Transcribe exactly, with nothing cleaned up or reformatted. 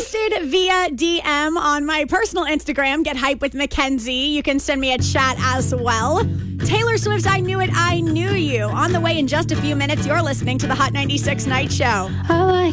posted via D M on my personal Instagram, Get Hype with Mackenzie. You can send me a chat as well. Taylor Swift's I Knew It, I Knew You. On the way in just a few minutes, you're listening to the Hot ninety-six Night Show. Oh, I